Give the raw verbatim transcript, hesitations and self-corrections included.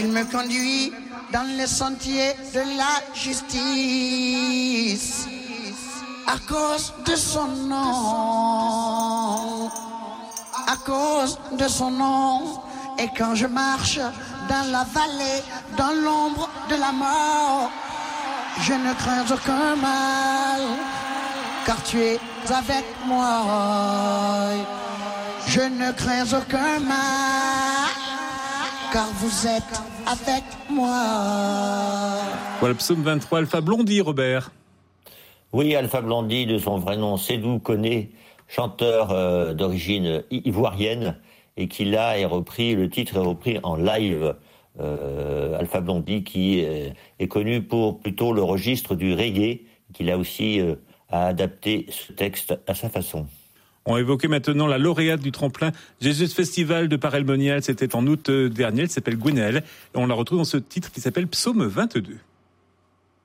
Il me conduit dans les sentiers de la justice à cause de son nom, à cause de son nom. Et quand je marche dans la vallée, dans l'ombre de la mort, je ne crains aucun mal, car tu es avec moi. Je ne crains aucun mal, car vous êtes avec moi. Voilà, psaume vingt-trois, Alpha Blondy, Robert. Oui, Alpha Blondy, de son vrai nom, Sédou Koné, chanteur euh, d'origine ivoirienne, et qui là est repris, le titre est repris en live. Euh, Alpha Blondy qui euh, est connu pour plutôt le registre du reggae, qui là aussi euh, a adapté ce texte à sa façon. On évoquait maintenant la lauréate du tremplin Jesus Festival de Paray-le-Monial. C'était en août dernier. Elle s'appelle Gwenaëlle. Et on la retrouve dans ce titre qui s'appelle Psaume vingt-deux.